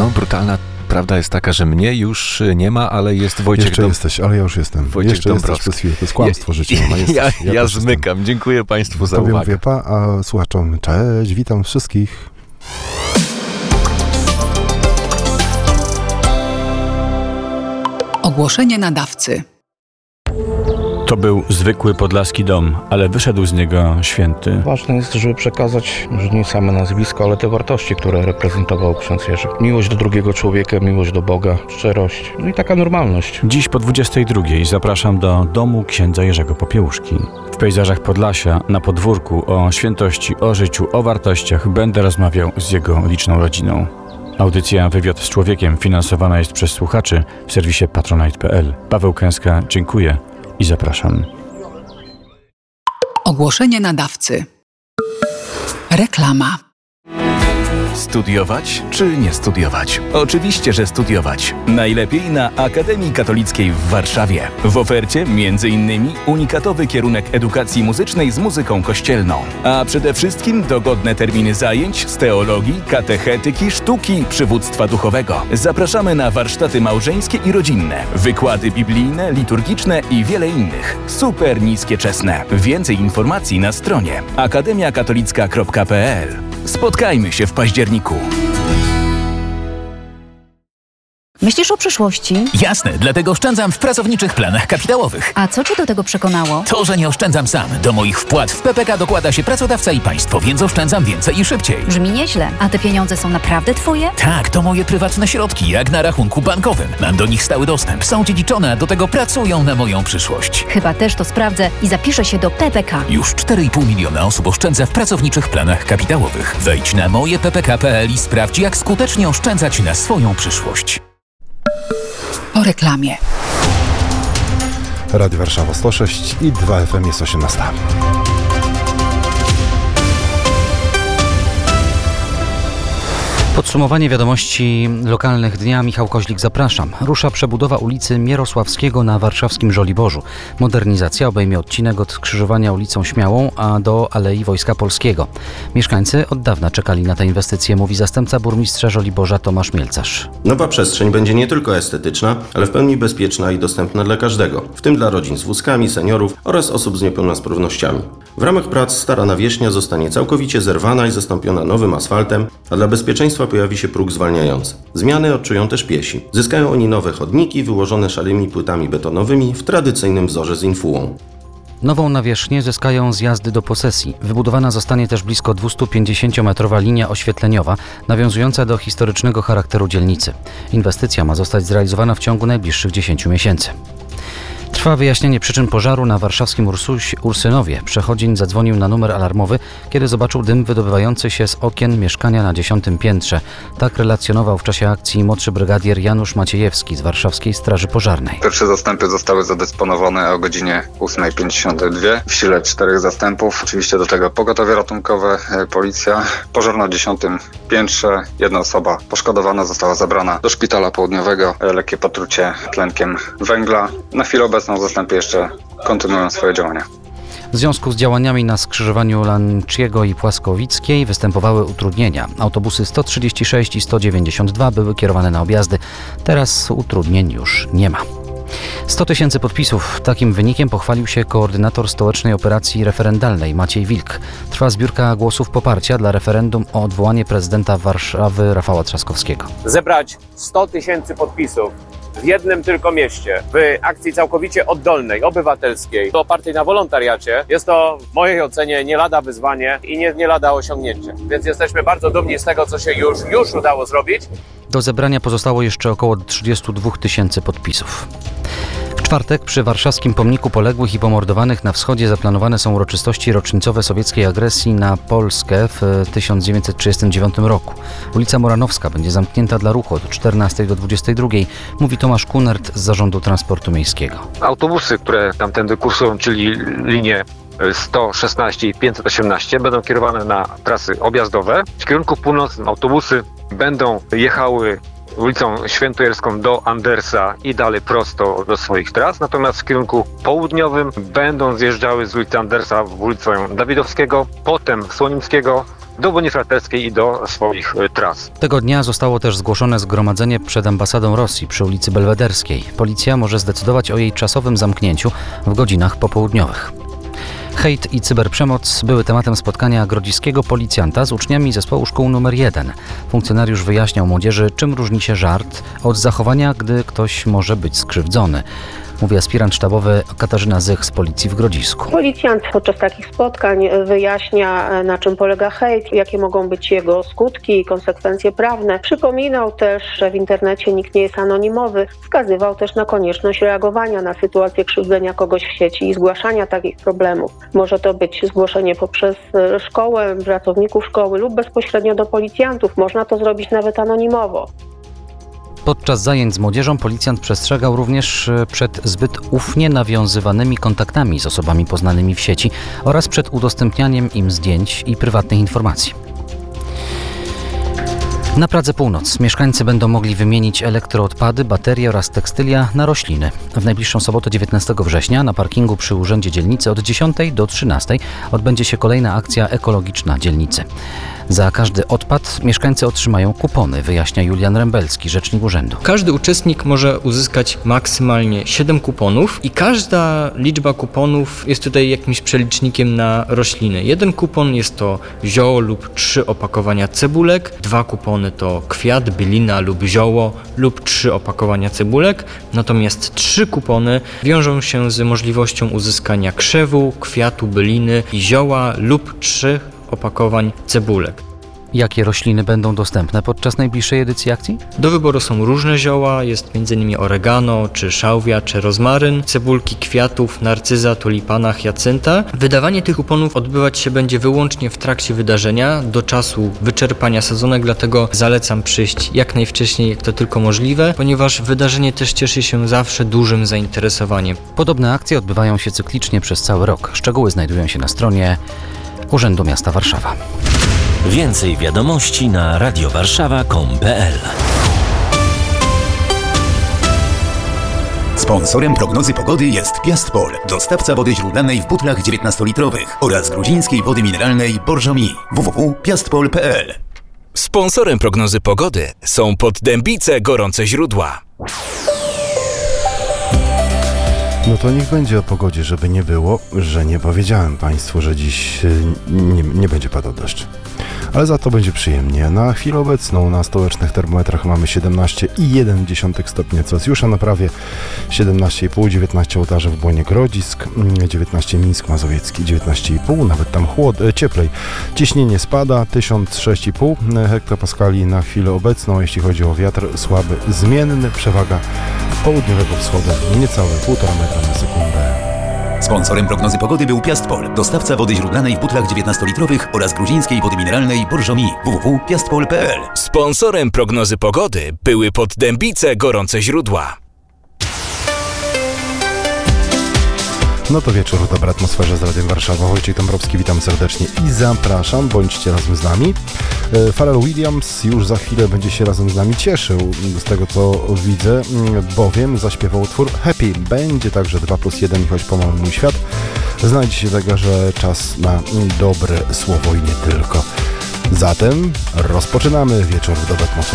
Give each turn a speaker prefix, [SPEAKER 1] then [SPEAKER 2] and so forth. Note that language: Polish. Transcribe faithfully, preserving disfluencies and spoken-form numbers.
[SPEAKER 1] No, brutalna prawda jest taka, że mnie już nie ma, ale jest Wojciech
[SPEAKER 2] Jeszcze
[SPEAKER 1] Dom...
[SPEAKER 2] jesteś, ale ja już jestem.
[SPEAKER 1] Wojciech
[SPEAKER 2] Jeszcze
[SPEAKER 1] Dąbrowski.
[SPEAKER 2] jesteś przez chwilę. To jest kłamstwo życiowe.
[SPEAKER 1] Ja,
[SPEAKER 2] Jesteś.
[SPEAKER 1] ja,
[SPEAKER 2] Ja,
[SPEAKER 1] ja
[SPEAKER 2] też
[SPEAKER 1] zmykam.
[SPEAKER 2] jestem.
[SPEAKER 1] Dziękuję Państwu za
[SPEAKER 2] Tobie
[SPEAKER 1] uwagę.
[SPEAKER 2] mówię pa, a słuchaczom cześć, witam wszystkich.
[SPEAKER 3] Ogłoszenie nadawcy.
[SPEAKER 4] To był zwykły podlaski dom, ale wyszedł z niego święty.
[SPEAKER 5] Ważne jest, żeby przekazać już nie same nazwisko, ale te wartości, które reprezentował ksiądz Jerzy. Miłość do drugiego człowieka, miłość do Boga, szczerość, no i taka normalność.
[SPEAKER 4] Dziś po dwudziestej drugiej zapraszam do domu księdza Jerzego Popiełuszki. W pejzażach Podlasia, na podwórku, o świętości, o życiu, o wartościach będę rozmawiał z jego liczną rodziną. Audycja Wywiad z Człowiekiem finansowana jest przez słuchaczy w serwisie patronite kropka p l. Paweł Kęska, dziękuję i zapraszam.
[SPEAKER 3] Ogłoszenie nadawcy. Reklama.
[SPEAKER 6] Studiować czy nie studiować? Oczywiście, że studiować. Najlepiej na Akademii Katolickiej w Warszawie. W ofercie między innymi unikatowy kierunek edukacji muzycznej z muzyką kościelną. A przede wszystkim dogodne terminy zajęć z teologii, katechetyki, sztuki, przywództwa duchowego. Zapraszamy na warsztaty małżeńskie i rodzinne, wykłady biblijne, liturgiczne i wiele innych. Super niskie czesne. Więcej informacji na stronie akademia katolicka kropka p l. Spotkajmy się w październiku.
[SPEAKER 7] Myślisz o przyszłości?
[SPEAKER 8] Jasne, dlatego oszczędzam w pracowniczych planach kapitałowych.
[SPEAKER 7] A co cię do tego przekonało?
[SPEAKER 8] To, że nie oszczędzam sam. Do moich wpłat w P P K dokłada się pracodawca i państwo, więc oszczędzam więcej i szybciej.
[SPEAKER 7] Brzmi nieźle. A te pieniądze są naprawdę twoje?
[SPEAKER 8] Tak, to moje prywatne środki, jak na rachunku bankowym. Mam do nich stały dostęp, są dziedziczone, a do tego pracują na moją przyszłość.
[SPEAKER 7] Chyba też to sprawdzę i zapiszę się do P P K.
[SPEAKER 8] Już cztery i pół miliona osób oszczędza w pracowniczych planach kapitałowych. Wejdź na moje p p k kropka p l i sprawdź, jak skutecznie oszczędzać na swoją przyszłość.
[SPEAKER 3] Po reklamie.
[SPEAKER 2] Radio Warszawa sto sześć i dwa F M jest osiemnasta.
[SPEAKER 9] Podsumowanie wiadomości lokalnych dnia. Michał Koźlik, zapraszam. Rusza przebudowa ulicy Mierosławskiego na warszawskim Żoliborzu. Modernizacja obejmie odcinek od skrzyżowania ulicą Śmiałą, a do Alei Wojska Polskiego. Mieszkańcy od dawna czekali na tę inwestycję, mówi zastępca burmistrza Żoliborza Tomasz Mielcarz.
[SPEAKER 10] Nowa przestrzeń będzie nie tylko estetyczna, ale w pełni bezpieczna i dostępna dla każdego, w tym dla rodzin z wózkami, seniorów oraz osób z niepełnosprawnościami. W ramach prac stara nawierzchnia zostanie całkowicie zerwana i zastąpiona nowym asfaltem, a dla bezpieczeństwa pojawi się próg zwalniający. Zmiany odczują też piesi. Zyskają oni nowe chodniki wyłożone szarymi płytami betonowymi w tradycyjnym wzorze z infułą.
[SPEAKER 9] Nową nawierzchnię zyskają zjazdy do posesji. Wybudowana zostanie też blisko dwustupięćdziesięciometrowa linia oświetleniowa, nawiązująca do historycznego charakteru dzielnicy. Inwestycja ma zostać zrealizowana w ciągu najbliższych dziesięciu miesięcy. Trwa wyjaśnienie przyczyn pożaru na warszawskim Ursus- Ursynowie. Przechodzień zadzwonił na numer alarmowy, kiedy zobaczył dym wydobywający się z okien mieszkania na dziesiątym piętrze. Tak relacjonował w czasie akcji młodszy brygadier Janusz Maciejewski z warszawskiej Straży Pożarnej.
[SPEAKER 11] Pierwsze zastępy zostały zadysponowane o godzinie ósma pięćdziesiąt dwa. W sile czterech zastępów. Oczywiście do tego pogotowie ratunkowe, policja. Pożar na dziesiątym piętrze. Jedna osoba poszkodowana została zabrana do szpitala południowego. Lekkie potrucie tlenkiem węgla. Na chwilę obecną zastępy jeszcze kontynuują swoje działania.
[SPEAKER 9] W związku z działaniami na skrzyżowaniu Lanciego i Płaskowickiej występowały utrudnienia. Autobusy sto trzydzieści sześć i sto dziewięćdziesiąt dwa były kierowane na objazdy. Teraz utrudnień już nie ma. sto tysięcy podpisów. Takim wynikiem pochwalił się koordynator stołecznej operacji referendalnej Maciej Wilk. Trwa zbiórka głosów poparcia dla referendum o odwołanie prezydenta Warszawy Rafała Trzaskowskiego.
[SPEAKER 12] Zebrać sto tysięcy podpisów w jednym tylko mieście, w akcji całkowicie oddolnej, obywatelskiej, opartej na wolontariacie, jest to w mojej ocenie nie lada wyzwanie i nie, nie lada osiągnięcie. Więc jesteśmy bardzo dumni z tego, co się już, już udało zrobić.
[SPEAKER 9] Do zebrania pozostało jeszcze około trzydzieści dwa tysięcy podpisów. W czwartek przy warszawskim pomniku poległych i pomordowanych na wschodzie zaplanowane są uroczystości rocznicowe sowieckiej agresji na Polskę w tysiąc dziewięćset trzydziestym dziewiątym roku. Ulica Moranowska będzie zamknięta dla ruchu od czternastej do dwudziestej drugiej, mówi Tomasz Kunert z Zarządu Transportu Miejskiego.
[SPEAKER 13] Autobusy, które tamtędy kursują, czyli linie sto szesnaście i pięćset osiemnaście, będą kierowane na trasy objazdowe. W kierunku północnym autobusy będą jechały ulicą Świętojerską do Andersa i dalej prosto do swoich tras, natomiast w kierunku południowym będą zjeżdżały z ulicy Andersa w ulicę Dawidowskiego, potem Słonimskiego, do Bonii Fraterskiej i do swoich y, tras.
[SPEAKER 9] Tego dnia zostało też zgłoszone zgromadzenie przed ambasadą Rosji przy ulicy Belwederskiej. Policja może zdecydować o jej czasowym zamknięciu w godzinach popołudniowych. Hejt i cyberprzemoc były tematem spotkania grodziskiego policjanta z uczniami zespołu szkół numer jeden. Funkcjonariusz wyjaśniał młodzieży, czym różni się żart od zachowania, gdy ktoś może być skrzywdzony. Mówi aspirant sztabowy Katarzyna Zych z policji w Grodzisku.
[SPEAKER 14] Policjant podczas takich spotkań wyjaśnia, na czym polega hejt, jakie mogą być jego skutki i konsekwencje prawne. Przypominał też, że w internecie nikt nie jest anonimowy. Wskazywał też na konieczność reagowania na sytuację krzywdzenia kogoś w sieci i zgłaszania takich problemów. Może to być zgłoszenie poprzez szkołę, pracowników szkoły lub bezpośrednio do policjantów. Można to zrobić nawet anonimowo.
[SPEAKER 9] Podczas zajęć z młodzieżą policjant przestrzegał również przed zbyt ufnie nawiązywanymi kontaktami z osobami poznanymi w sieci oraz przed udostępnianiem im zdjęć i prywatnych informacji. Na Pradze Północ mieszkańcy będą mogli wymienić elektroodpady, baterie oraz tekstylia na rośliny. W najbliższą sobotę dziewiętnastego września na parkingu przy Urzędzie Dzielnicy od dziesiątej do trzynastej odbędzie się kolejna akcja ekologiczna dzielnicy. Za każdy odpad mieszkańcy otrzymają kupony, wyjaśnia Julian Rembelski, rzecznik urzędu.
[SPEAKER 15] Każdy uczestnik może uzyskać maksymalnie siedem kuponów i każda liczba kuponów jest tutaj jakimś przelicznikiem na rośliny. Jeden kupon jest to zioło lub trzy opakowania cebulek, dwa kupony to kwiat, bylina lub zioło lub trzy opakowania cebulek, natomiast trzy kupony wiążą się z możliwością uzyskania krzewu, kwiatu, byliny i zioła lub trzech opakowań cebulek.
[SPEAKER 9] Jakie rośliny będą dostępne podczas najbliższej edycji akcji?
[SPEAKER 15] Do wyboru są różne zioła, jest m.in. oregano, czy szałwia, czy rozmaryn, cebulki kwiatów, narcyza, tulipana, hiacynta. Wydawanie tych kuponów odbywać się będzie wyłącznie w trakcie wydarzenia, do czasu wyczerpania sezonek, dlatego zalecam przyjść jak najwcześniej, jak to tylko możliwe, ponieważ wydarzenie też cieszy się zawsze dużym zainteresowaniem.
[SPEAKER 9] Podobne akcje odbywają się cyklicznie przez cały rok. Szczegóły znajdują się na stronie Urzędu Miasta Warszawa.
[SPEAKER 16] Więcej wiadomości na radiowarszawa kropka com kropka pe el.
[SPEAKER 17] Sponsorem prognozy pogody jest Piastpol, dostawca wody źródlanej w butlach dziewiętnastolitrowych oraz gruzińskiej wody mineralnej Borżomi. w w w kropka piastpol kropka pe el.
[SPEAKER 6] Sponsorem prognozy pogody są Poddębice Gorące Źródła.
[SPEAKER 2] No to niech będzie o pogodzie, żeby nie było, że nie powiedziałem Państwu, że dziś nie, nie będzie padał deszcz. Ale za to będzie przyjemnie. Na chwilę obecną na stołecznych termometrach mamy siedemnaście i jeden dziesiątych stopnia Celsjusza, na prawie siedemnaście i pół, dziewiętnaście Ołtarze w Błonie Grodzisk, dziewiętnaście Mińsk Mazowiecki, dziewiętnaście i pół, nawet tam chłod, cieplej. Ciśnienie spada, tysiąc sześć i pół hektopaskali na chwilę obecną, jeśli chodzi o wiatr słaby, zmienny, przewaga południowego wschodu, niecałe półtora metra na sekundę.
[SPEAKER 17] Sponsorem prognozy pogody był Piastpol, dostawca wody źródlanej w butlach dziewiętnastolitrowych oraz gruzińskiej wody mineralnej Borżomi. w w w kropka piastpol kropka pe el.
[SPEAKER 6] Sponsorem prognozy pogody były Poddębice Gorące Źródła.
[SPEAKER 2] No to wieczór w dobrej atmosferze z Radiem Warszawa. Wojciech Dąbrowski, witam serdecznie i zapraszam. Bądźcie razem z nami. Pharrell Williams już za chwilę będzie się razem z nami cieszył z tego, co widzę, bowiem zaśpiewał utwór Happy. Będzie także dwa plus jeden i choć pomalu mój świat. Znajdzie się tego, że czas na dobre słowo i nie tylko. Zatem rozpoczynamy wieczór w dobrej atmosferze.